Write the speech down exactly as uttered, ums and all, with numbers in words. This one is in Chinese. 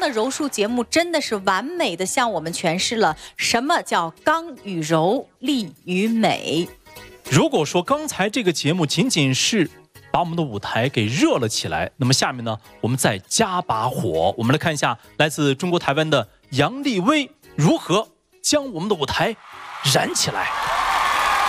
柔术节目真的是完美的向我们诠释了什么叫刚与柔、力与美。 如果说刚才这个节目仅仅是把我们的舞台给热了起来，那么下面呢，我们再加把火，我们来看一下来自中国台湾的杨丽薇如何将我们的舞台燃起来。